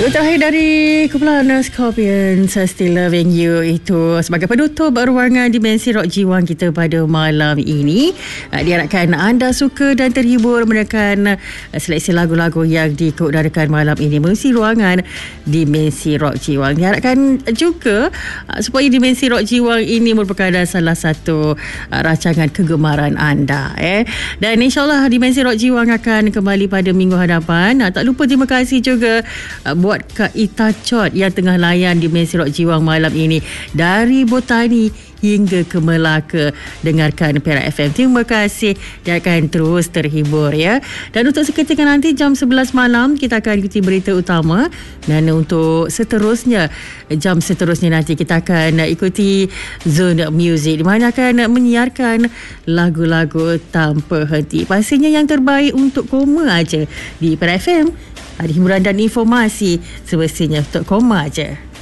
Lagu terakhir dari kumpulan Scorpions, Still Loving You, itu sebagai penutup ruangan Dimensi Rock Jiwang kita pada malam ini. Diharapkan anda suka dan terhibur mendengarkan seleksi lagu-lagu yang dikeudarakan malam ini mengisi ruangan Dimensi Rock Jiwang. Diharapkan juga supaya Dimensi Rock Jiwang ini merupakan salah satu rancangan kegemaran anda. Dan insyaAllah Dimensi Rock Jiwang akan kembali pada minggu hadapan. Tak lupa terima kasih juga buat Kak Ita Chot yang tengah layan Dimensi Rock Jiwang malam ini dari Botani hingga ke Melaka. Dengarkan Perak FM. Terima kasih dan akan terus terhibur ya. Dan untuk seketika nanti jam 11 malam kita akan ikuti berita utama, dan untuk jam seterusnya nanti kita akan ikuti Zone Music di mana akan menyiarkan lagu-lagu tanpa henti. Pastinya yang terbaik untuk koma aja di Perak FM. Ada hiburan dan informasi semestinya untuk koma aja.